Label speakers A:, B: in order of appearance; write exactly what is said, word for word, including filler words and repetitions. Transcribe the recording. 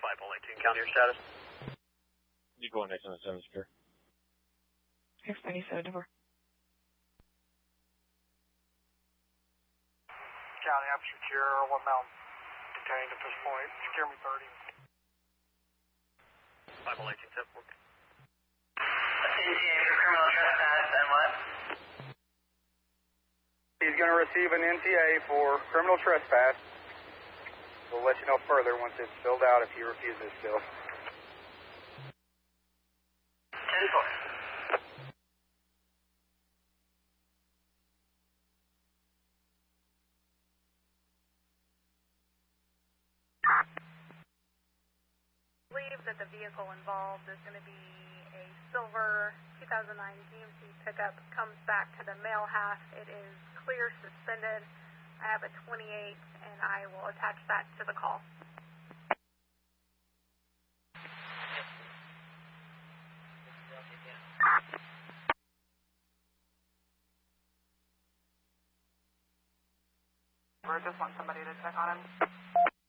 A: five one eighteen, county your status.
B: You go on next on the seven secure.
C: Here, ninety-seven to four.
D: County, I'm secure. One mount detained at this point. Secure me thirty.
A: five one eighteen, seven four.
E: N T A for criminal trespass and what?
D: He's going to receive an N T A for criminal trespass. We'll let you know further once it's filled out if he refuses still.
E: ten four.
F: I believe that the vehicle involved is going to be a silver two thousand nine G M C pickup. Comes back to the male half. It is clear suspended. I have a twenty-eight, and I will attach that to the call.
C: I just want somebody to check on him.